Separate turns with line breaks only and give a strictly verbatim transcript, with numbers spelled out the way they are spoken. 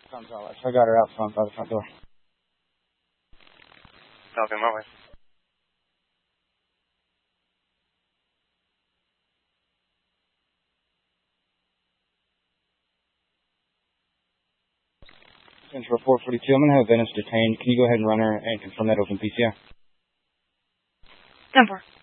Gonzalez. I got her out front by the front door.
Copy, my way.
Central four forty-two, I'm going to have Venice detained. Can you go ahead and run her and confirm that open P C R?
ten four.